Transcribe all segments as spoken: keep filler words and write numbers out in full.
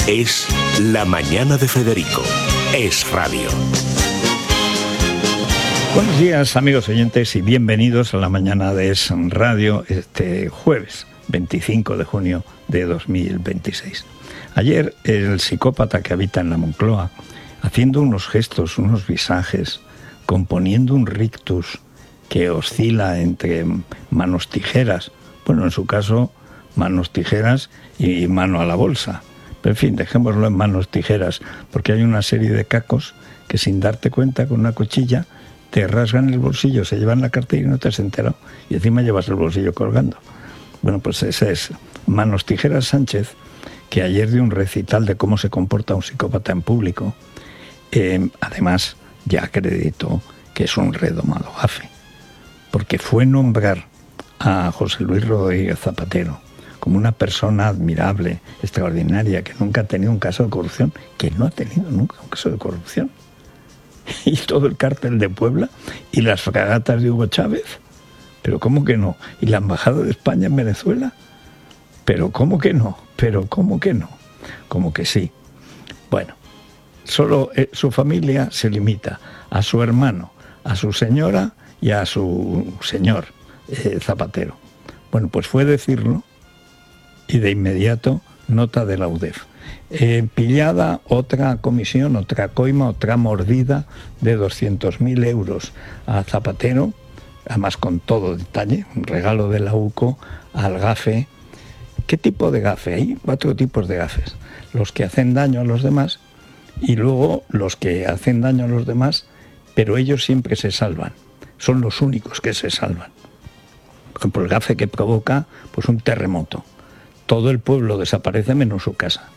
Es La Mañana de Federico. Es radio. Buenos días, amigos oyentes, y bienvenidos a La Mañana de Es Radio este jueves veinticinco de junio de dos mil veintiséis. Ayer el psicópata que habita en la Moncloa, haciendo unos gestos, unos visajes, componiendo un rictus que oscila entre manos tijeras, bueno, en su caso, manos tijeras y mano a la bolsa. Pero en fin, dejémoslo en manos tijeras, porque hay una serie de cacos que sin darte cuenta con una cuchilla te rasgan el bolsillo, se llevan la cartera y no te has enterado, y encima llevas el bolsillo colgando. Bueno, pues ese es Manos Tijeras Sánchez, que ayer dio un recital de cómo se comporta un psicópata en público. Eh, además, ya acreditó que es un redomado gafe, porque fue nombrar a José Luis Rodríguez Zapatero como una persona admirable, extraordinaria, que nunca ha tenido un caso de corrupción, que no ha tenido nunca un caso de corrupción. Y todo el cártel de Puebla y las fragatas de Hugo Chávez. ¿Pero cómo que no? ¿Y la embajada de España en Venezuela? ¿Pero cómo que no? ¿Pero cómo que no? Como que sí. Bueno, solo eh, su familia se limita a su hermano, a su señora y a su señor eh, Zapatero. Bueno, pues fue decirlo y de inmediato nota de la U D E F. Eh, pillada otra comisión, otra coima, otra mordida de doscientos mil euros a Zapatero, además con todo detalle, un regalo de la U C O al gafe. ¿Qué tipo de gafe? Hay cuatro tipos de gafes: los que hacen daño a los demás y luego los que hacen daño a los demás, pero ellos siempre se salvan, son los únicos que se salvan. Por ejemplo, el gafe que provoca pues un terremoto, todo el pueblo desaparece menos su casa.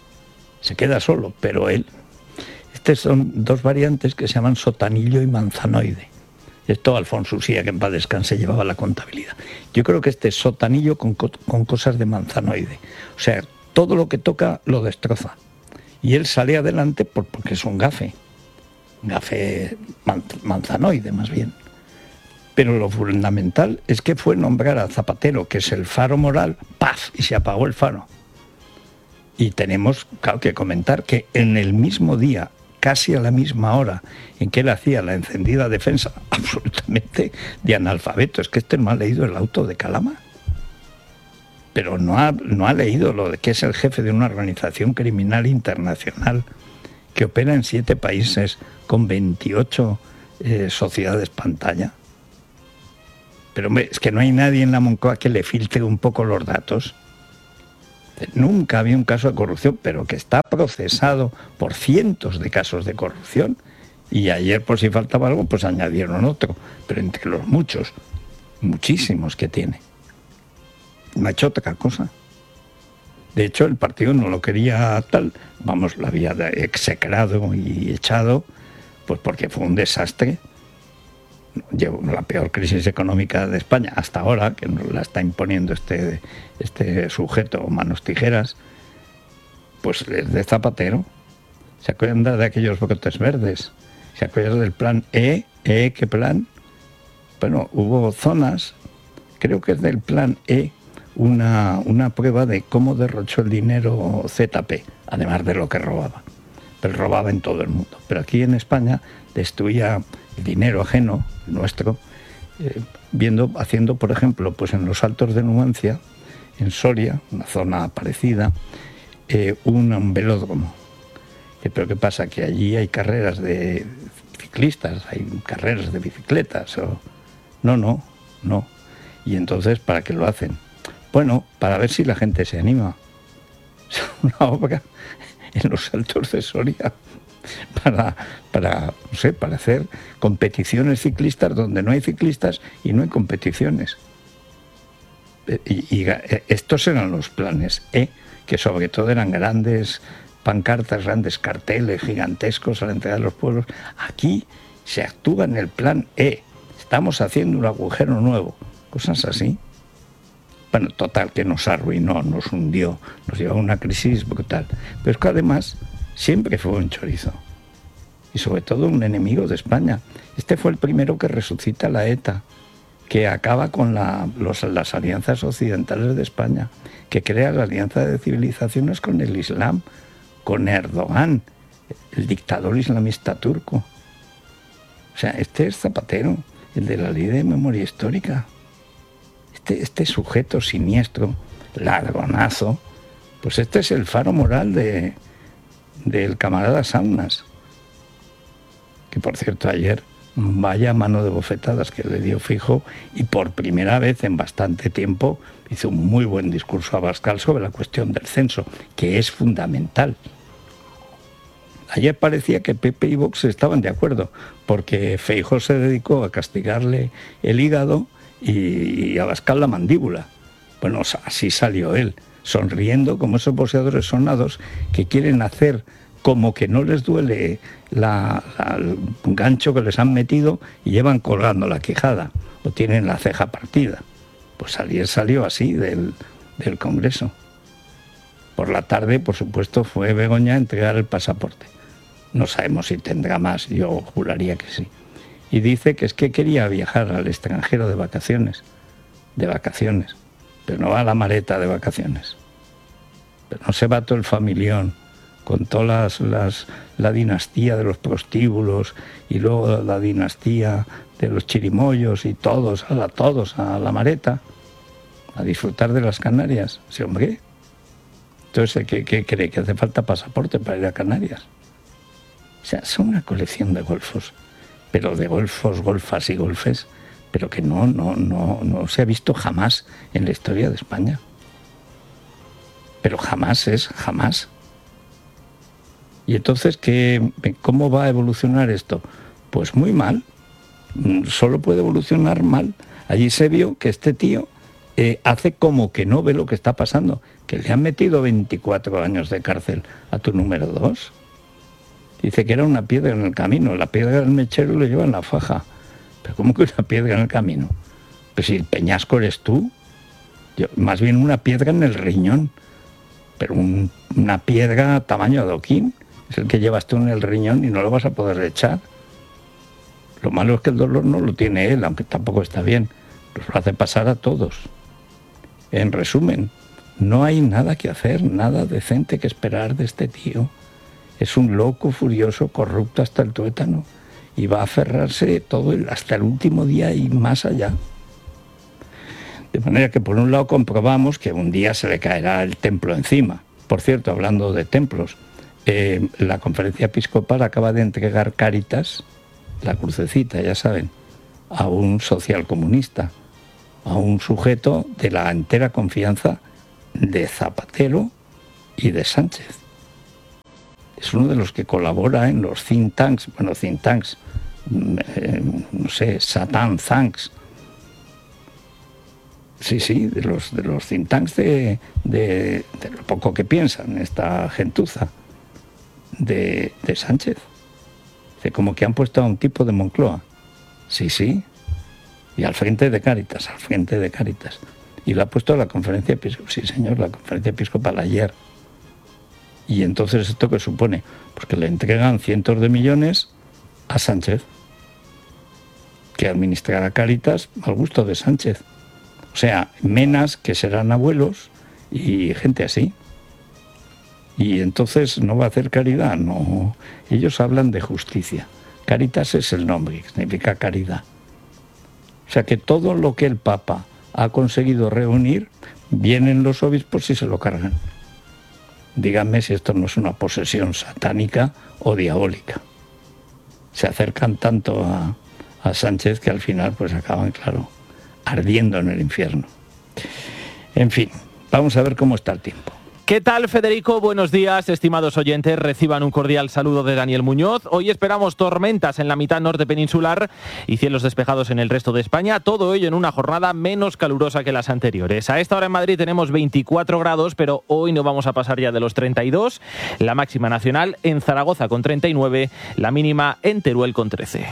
Se queda solo, pero él. Estas son dos variantes que se llaman sotanillo y manzanoide. Esto Alfonso Usía, que en paz descanse, llevaba la contabilidad. Yo creo que este es sotanillo con, con cosas de manzanoide. O sea, todo lo que toca lo destroza. Y él sale adelante por, porque es un gafe. Gafe manzanoide, más bien. Pero lo fundamental es que fue nombrar a Zapatero, que es el faro moral, ¡paf! Y se apagó el faro. Y tenemos, claro, que comentar que en el mismo día, casi a la misma hora en que él hacía la encendida defensa, absolutamente de analfabeto, es que este no ha leído el auto de Calama, pero no ha, no ha leído lo de que es el jefe de una organización criminal internacional que opera en siete países con veintiocho eh, sociedades pantalla. Pero hombre, es que no hay nadie en la Moncloa que le filtre un poco los datos. Nunca había un caso de corrupción, pero que está procesado por cientos de casos de corrupción. Y ayer, por si faltaba algo, pues añadieron otro. Pero entre los muchos, muchísimos que tiene. No ha hecho otra cosa. De hecho, el partido no lo quería tal. Vamos, lo había execrado y echado, pues porque fue un desastre. Llevo la peor crisis económica de España hasta ahora, que nos la está imponiendo este, este sujeto, Manos Tijeras, pues es de Zapatero. ¿Se acuerdan de aquellos brotes verdes? ¿Se acuerdan del plan E? ¿E qué plan? Bueno, hubo zonas, creo que es del plan E, una, una prueba de cómo derrochó el dinero Z P, además de lo que robaba. Pero robaba en todo el mundo. Pero aquí en España destruía el dinero ajeno, nuestro, eh, viendo, haciendo, por ejemplo, pues en los Altos de Numancia, en Soria, una zona parecida, eh, un, un velódromo. Eh, pero ¿qué pasa? Que allí hay carreras de ciclistas, hay carreras de bicicletas. O... No, no, no. Y entonces, ¿para qué lo hacen? Bueno, para ver si la gente se anima. Es una obra en los Altos de Soria. Para, para, no sé, para hacer competiciones ciclistas donde no hay ciclistas y no hay competiciones. Y, y estos eran los planes E, que sobre todo eran grandes pancartas, grandes carteles gigantescos a la entrada de los pueblos. Aquí se actúa en el plan E. Estamos haciendo un agujero nuevo. Cosas así. Bueno, total, que nos arruinó, nos hundió, nos llevó a una crisis brutal. Pero es que además siempre fue un chorizo. Y sobre todo un enemigo de España. Este fue el primero que resucita la ETA, que acaba con la, los, las alianzas occidentales de España, que crea la alianza de civilizaciones con el Islam, con Erdogan, el dictador islamista turco. O sea, este es Zapatero, el de la ley de memoria histórica. Este, este sujeto siniestro, largonazo, pues este es el faro moral de, del camarada Saunas. Que por cierto ayer, vaya mano de bofetadas que le dio Feijóo, y por primera vez en bastante tiempo hizo un muy buen discurso a Abascal sobre la cuestión del censo, que es fundamental. Ayer parecía que P P y Vox estaban de acuerdo, porque Feijóo se dedicó a castigarle el hígado y Abascal la mandíbula. Bueno, así salió él, sonriendo como esos boxeadores sonados que quieren hacer como que no les duele la, la, el gancho que les han metido y llevan colgando la quijada o tienen la ceja partida. Pues ayer salió así del, del Congreso. Por la tarde, por supuesto, fue Begoña a entregar el pasaporte. No sabemos si tendrá más, yo juraría que sí. Y dice que es que quería viajar al extranjero de vacaciones, de vacaciones, pero no va a la maleta de vacaciones. Pero no se va todo el familión, con todas las, las la dinastía de los prostíbulos y luego la dinastía de los chirimoyos y todos, a la, todos a la maleta, a disfrutar de las Canarias. Sí, hombre. Entonces, ¿qué, qué cree? ¿Que hace falta pasaporte para ir a Canarias? O sea, son una colección de golfos, pero de golfos, golfas y golfes, pero que no, no, no, no se ha visto jamás en la historia de España. Pero jamás es jamás. Y entonces, ¿qué, ¿cómo va a evolucionar esto? Pues muy mal. Solo puede evolucionar mal. Allí se vio que este tío eh, hace como que no ve lo que está pasando, que le han metido veinticuatro años de cárcel a tu número dos. Dice que era una piedra en el camino, la piedra del mechero le lleva en la faja. ¿Pero cómo que una piedra en el camino? Pues si el peñasco eres tú, yo, más bien una piedra en el riñón, pero un, una piedra tamaño adoquín, es el que llevas tú en el riñón y no lo vas a poder echar. Lo malo es que el dolor no lo tiene él, aunque tampoco está bien, pues lo hace pasar a todos. En resumen, no hay nada que hacer, nada decente que esperar de este tío. Es un loco, furioso, corrupto hasta el tuétano y va a aferrarse todo el, hasta el último día y más allá. De manera que por un lado comprobamos que un día se le caerá el templo encima. Por cierto, hablando de templos, eh, la Conferencia Episcopal acaba de entregar Cáritas, la crucecita, ya saben, a un socialcomunista, a un sujeto de la entera confianza de Zapatero y de Sánchez. Es uno de los que colabora en los think tanks, bueno, think tanks, eh, no sé, Satan thanks. Sí, sí, de los, de los think tanks de, de, de lo poco que piensan, esta gentuza de, de Sánchez. De como que han puesto a un tipo de Moncloa. Sí, sí. Y al frente de Cáritas, al frente de Cáritas. Y lo ha puesto a la Conferencia Episcopal. Sí, señor, la Conferencia Episcopal ayer. Y entonces, ¿esto qué supone? Pues que le entregan cientos de millones a Sánchez, que administrará Cáritas al gusto de Sánchez. O sea, menas que serán abuelos y gente así. Y entonces no va a hacer caridad, no. Ellos hablan de justicia. Cáritas es el nombre, significa caridad. O sea que todo lo que el Papa ha conseguido reunir, vienen los obispos y se lo cargan. Díganme si esto no es una posesión satánica o diabólica. Se acercan tanto a, a Sánchez que al final pues acaban, claro, ardiendo en el infierno. En fin, vamos a ver cómo está el tiempo. ¿Qué tal, Federico? Buenos días, estimados oyentes. Reciban un cordial saludo de Daniel Muñoz. Hoy esperamos tormentas en la mitad norte peninsular y cielos despejados en el resto de España. Todo ello en una jornada menos calurosa que las anteriores. A esta hora en Madrid tenemos veinticuatro grados, pero hoy no vamos a pasar ya de los treinta y dos. La máxima nacional en Zaragoza con treinta y nueve, la mínima en Teruel con trece.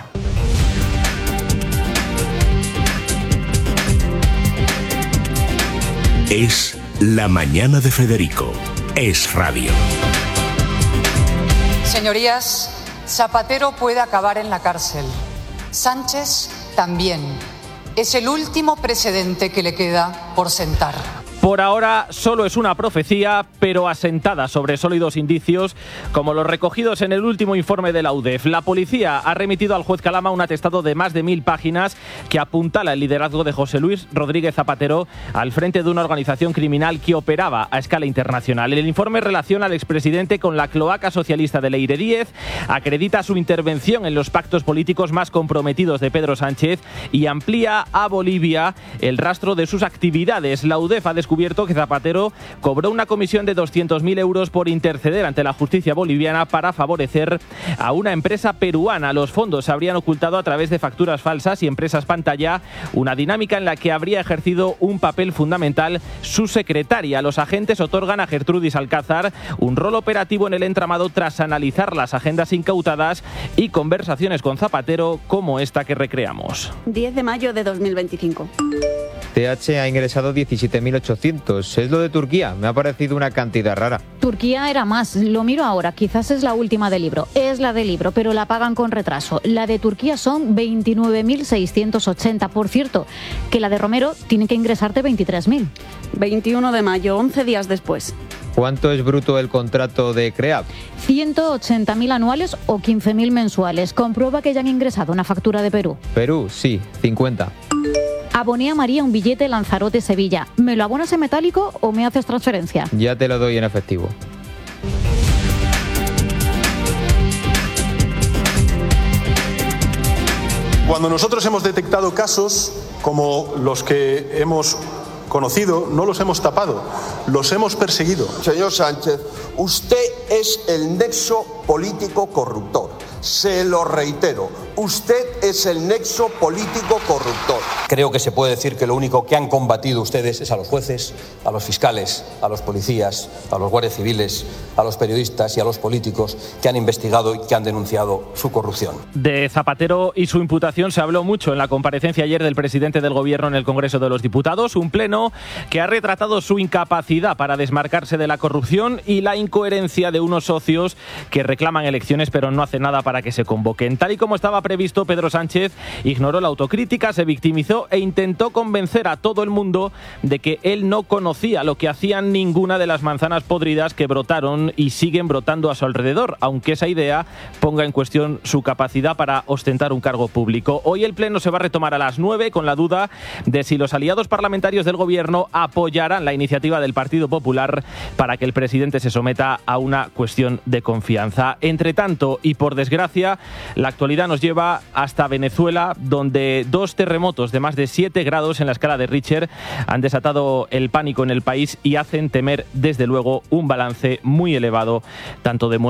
Es La Mañana de Federico. Es radio. Señorías, Zapatero puede acabar en la cárcel. Sánchez también. Es el último precedente que le queda por sentar. Por ahora solo es una profecía, pero asentada sobre sólidos indicios, como los recogidos en el último informe de la U D E F. La policía ha remitido al juez Calama un atestado de más de mil páginas que apuntala el liderazgo de José Luis Rodríguez Zapatero al frente de una organización criminal que operaba a escala internacional. El informe relaciona al expresidente con la cloaca socialista de Leire Díez, acredita su intervención en los pactos políticos más comprometidos de Pedro Sánchez y amplía a Bolivia el rastro de sus actividades. La U D E F ha descubierto que Zapatero cobró una comisión de doscientos mil euros por interceder ante la justicia boliviana para favorecer a una empresa peruana. Los fondos se habrían ocultado a través de facturas falsas y empresas pantalla, una dinámica en la que habría ejercido un papel fundamental su secretaria. Los agentes otorgan a Gertrudis Alcázar un rol operativo en el entramado tras analizar las agendas incautadas y conversaciones con Zapatero como esta que recreamos. diez de mayo de dos mil veinticinco. T H ha ingresado diecisiete mil ochocientos. Es lo de Turquía. Me ha parecido una cantidad rara. Turquía era más. Lo miro ahora. Quizás es la última del libro. Es la del libro, pero la pagan con retraso. La de Turquía son veintinueve mil seiscientos ochenta. Por cierto, que la de Romero tiene que ingresarte veintitrés mil. veintiuno de mayo, once días después. ¿Cuánto es bruto el contrato de CREAP? ciento ochenta mil anuales o quince mil mensuales. Comprueba que ya han ingresado una factura de Perú. Perú, sí, cincuenta. Aboné a María un billete Lanzarote-Sevilla. ¿Me lo abonas en metálico o me haces transferencia? Ya te lo doy en efectivo. Cuando nosotros hemos detectado casos como los que hemos conocido, no los hemos tapado, los hemos perseguido. Señor Sánchez, usted es el nexo político corruptor. Se lo reitero, usted es el nexo político corruptor. Creo que se puede decir que lo único que han combatido ustedes es a los jueces, a los fiscales, a los policías, a los guardias civiles, a los periodistas y a los políticos que han investigado y que han denunciado su corrupción. De Zapatero y su imputación se habló mucho en la comparecencia ayer del presidente del Gobierno en el Congreso de los Diputados, un pleno que ha retratado su incapacidad para desmarcarse de la corrupción y la incoherencia de unos socios que reclaman elecciones pero no hacen nada para que se convoquen. Tal y como estaba previsto, Pedro Sánchez ignoró la autocrítica, se victimizó e intentó convencer a todo el mundo de que él no conocía lo que hacían ninguna de las manzanas podridas que brotaron y siguen brotando a su alrededor, aunque esa idea ponga en cuestión su capacidad para ostentar un cargo público. Hoy el pleno se va a retomar a las nueve con la duda de si los aliados parlamentarios del Gobierno apoyarán la iniciativa del Partido Popular para que el presidente se someta a una cuestión de confianza. Entre tanto, y por desgracia, la actualidad nos lleva hasta Venezuela, donde dos terremotos de más de siete grados en la escala de Richter han desatado el pánico en el país y hacen temer, desde luego, un balance muy elevado, tanto de muertes